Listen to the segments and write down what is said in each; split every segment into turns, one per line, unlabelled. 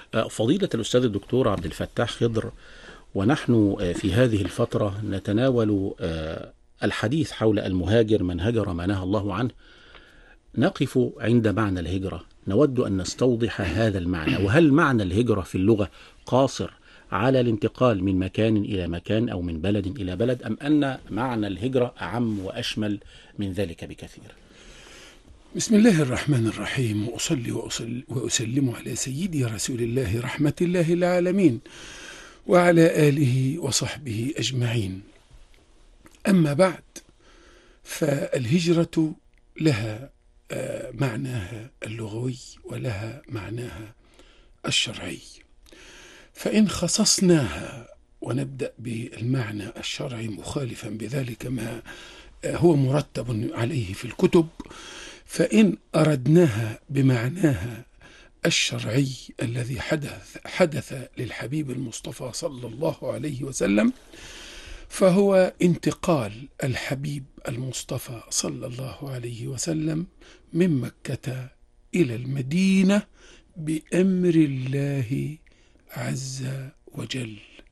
فضيلة الأستاذ الدكتور عبد الفتاح خضر، ونحن في هذه الفترة نتناول الحديث حول المهاجر من هجر ما نهى الله عنه. نقف عند معنى الهجرة، نود أن نستوضح هذا المعنى، وهل معنى الهجرة في اللغة قاصر على الانتقال من مكان إلى مكان أو من بلد إلى بلد، أم أن معنى الهجرة أعم وأشمل من ذلك بكثير؟
بسم الله الرحمن الرحيم، وأصلي وأسلم على سيدي رسول الله رحمة الله العالمين وعلى آله وصحبه أجمعين. أما بعد، فالهجرة لها معناها اللغوي ولها معناها الشرعي. فإن خصصناها ونبدأ بالمعنى الشرعي مخالفا بذلك ما هو مرتب عليه في الكتب، فإن أردناها بمعناها الشرعي الذي حدث للحبيب المصطفى صلى الله عليه وسلم، فهو انتقال الحبيب المصطفى صلى الله عليه وسلم من مكة إلى المدينة بأمر الله عز وجل،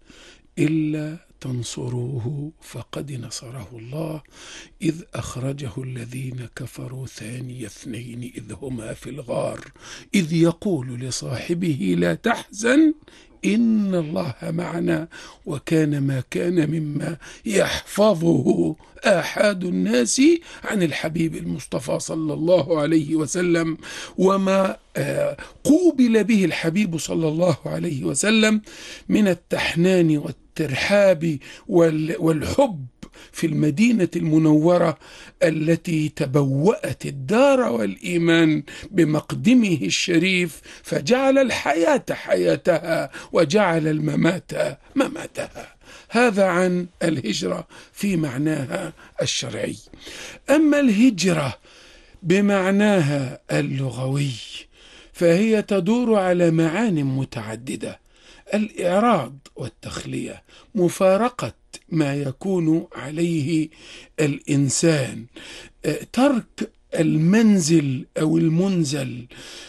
إلا تنصروه فقد نصره الله إذ أخرجه الذين كفروا ثاني اثنين إذ هما في الغار إذ يقول لصاحبه لا تحزن إن الله معنا، وكان ما كان مما يحفظه آحاد الناس عن الحبيب المصطفى صلى الله عليه وسلم، وما قوبل به الحبيب صلى الله عليه وسلم من التحنان والترحاب والحب في المدينة المنورة التي تبوأت الدار والإيمان بمقدمه الشريف، فجعل الحياة حياتها وجعل الممات مماتها. هذا عن الهجرة في معناها الشرعي. أما الهجرة بمعناها اللغوي فهي تدور على معان متعددة: الإعراض والتخلية، مفارقة ما يكون عليه الإنسان، ترك المنزل أو المنزل،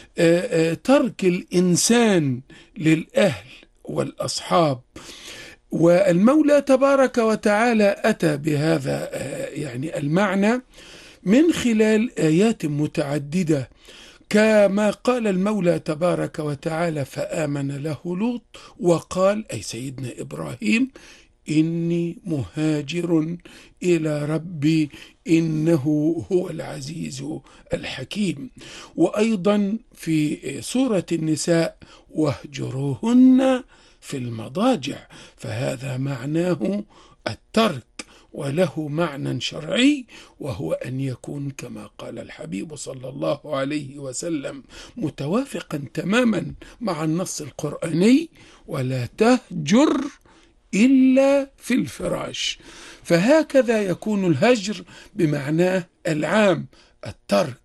ترك الإنسان للأهل والأصحاب. والمولى تبارك وتعالى أتى بهذا يعني المعنى من خلال آيات متعددة، كما قال المولى تبارك وتعالى: فآمن له لوط وقال، أي سيدنا إبراهيم: إني مهاجر إلى ربي إنه هو العزيز الحكيم. وأيضا في سورة النساء: واهجروهن في المضاجع، فهذا معناه الترك، وله معنى شرعي، وهو أن يكون كما قال الحبيب صلى الله عليه وسلم متوافقا تماما مع النص القرآني: ولا تهجر إلا في الفراش. فهكذا يكون الهجر بمعناه العام: الترك،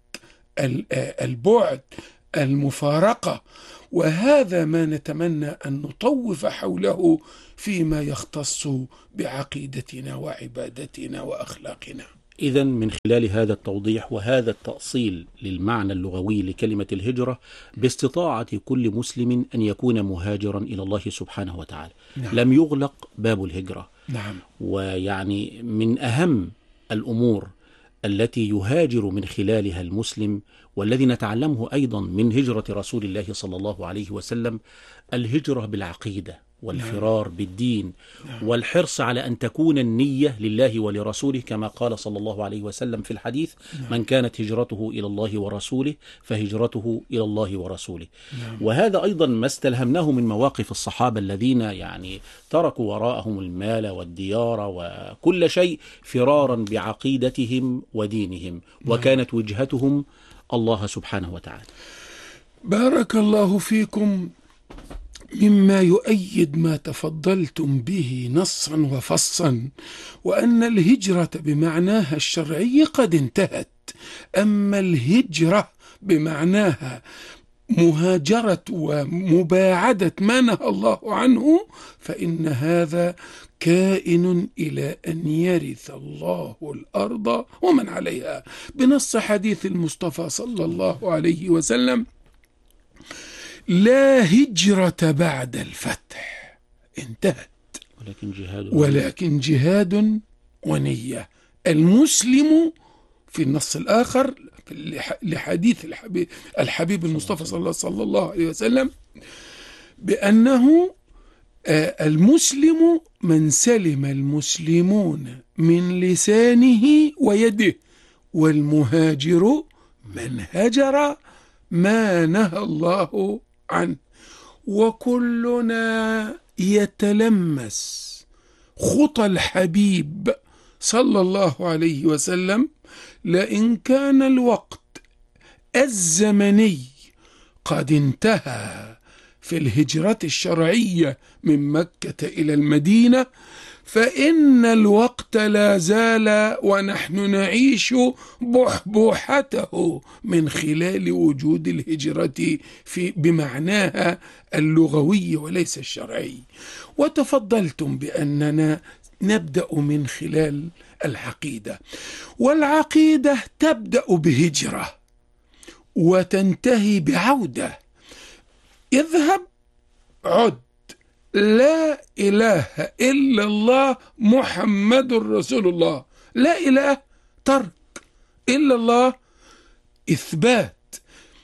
البعد، المفارقة. وهذا ما نتمنى أن نطوف حوله فيما يختص بعقيدتنا وعبادتنا وأخلاقنا.
إذن من خلال هذا التوضيح وهذا التأصيل للمعنى اللغوي لكلمة الهجرة، باستطاعة كل مسلم أن يكون مهاجرا إلى الله سبحانه وتعالى. نعم. لم يغلق باب الهجرة.
نعم.
ويعني من أهم الأمور التي يهاجر من خلالها المسلم، والذي نتعلمه أيضا من هجرة رسول الله صلى الله عليه وسلم، الهجرة بالعقيدة والفرار بالدين، والحرص على أن تكون النية لله ولرسوله، كما قال صلى الله عليه وسلم في الحديث: من كانت هجرته إلى الله ورسوله فهجرته إلى الله ورسوله. وهذا أيضا ما استلهمناه من مواقف الصحابة الذين يعني تركوا وراءهم المال والديار وكل شيء فرارا بعقيدتهم ودينهم، وكانت وجهتهم الله سبحانه وتعالى.
بارك الله فيكم. مما يؤيد ما تفضلتم به نصا وفصا، وأن الهجرة بمعناها الشرعي قد انتهت. أما الهجرة بمعناها مهاجرة ومباعدة ما نهى الله عنه، فإن هذا كائن إلى أن يرث الله الأرض ومن عليها، بنص حديث المصطفى صلى الله عليه وسلم: لا هجرة بعد الفتح، انتهت، ولكن جهاد ونية. المسلم في النص الآخر لحديث الحبيب المصطفى صلى الله عليه وسلم بأنه المسلم من سلم المسلمون من لسانه ويده، والمهاجر من هجر ما نهى الله عنه. وكلنا يتلمس خطى الحبيب صلى الله عليه وسلم، لئن كان الوقت الزمني قد انتهى في الهجرة الشرعية من مكة إلى المدينة، فإن الوقت لا زال ونحن نعيش بحبوحته من خلال وجود الهجرة بمعناها اللغوي وليس الشرعي. وتفضلتم بأننا نبدأ من خلال العقيدة، والعقيدة تبدأ بهجرة وتنتهي بعودة. اذهب عد، لا إله إلا الله محمد رسول الله. لا إله ترك، إلا الله إثبات،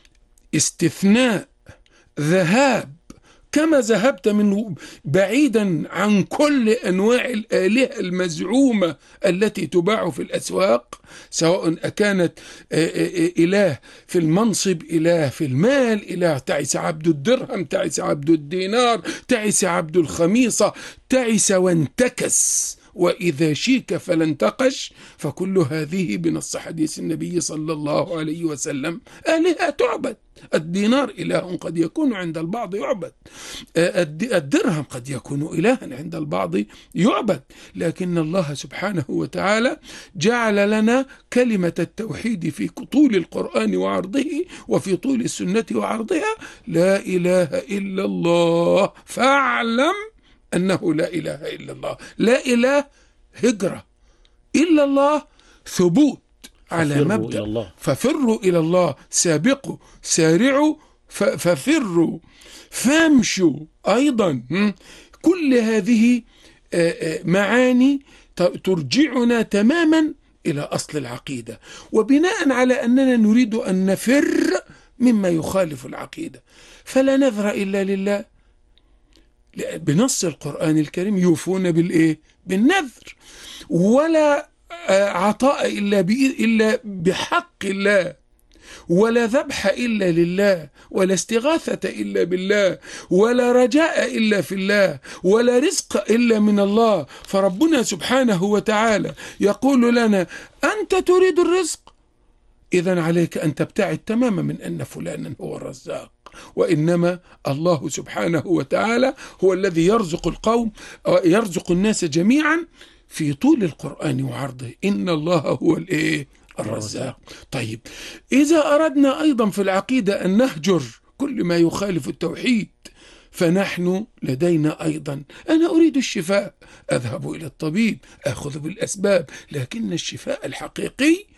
استثناء، ذهاب. كما ذهبت منه بعيدا عن كل أنواع الآلهة المزعومة التي تباع في الأسواق، سواء أكانت إله في المنصب، إله في المال، إله تعس عبد الدرهم، تعس عبد الدينار، تعس عبد الخميصة، تعس وانتكس، وإذا شيك فلا انتقش. فكل هذه بنص حديث النبي صلى الله عليه وسلم آلهة تعبد. الدينار إله قد يكون عند البعض يعبد، الدرهم قد يكون إلها عند البعض يعبد، لكن الله سبحانه وتعالى جعل لنا كلمة التوحيد في طول القرآن وعرضه وفي طول السنة وعرضها: لا إله إلا الله فاعلم أنه لا إله إلا الله. لا إله هجرة، إلا الله ثبوت على مبدأ ففروا إلى الله، سابقوا، سارعوا، ففروا، فامشوا أيضا. كل هذه معاني ترجعنا تماما إلى أصل العقيدة، وبناء على أننا نريد أن نفر مما يخالف العقيدة فلا نذر إلا لله. بنص القرآن الكريم: يوفون بالنذر، ولا عطاء إلا بحق الله، ولا ذبح إلا لله، ولا استغاثة إلا بالله، ولا رجاء إلا في الله، ولا رزق إلا من الله. فربنا سبحانه وتعالى يقول لنا: أنت تريد الرزق، إذن عليك أن تبتعد تماما من أن فلانا هو الرزاق، وإنما الله سبحانه وتعالى هو الذي يرزق القوم، يرزق الناس جميعا في طول القرآن وعرضه. إن الله هو الرزاق. طيب، إذا أردنا أيضا في العقيدة أن نهجر كل ما يخالف التوحيد، فنحن لدينا أيضا: أنا أريد الشفاء، أذهب إلى الطبيب، أخذ بالأسباب، لكن الشفاء الحقيقي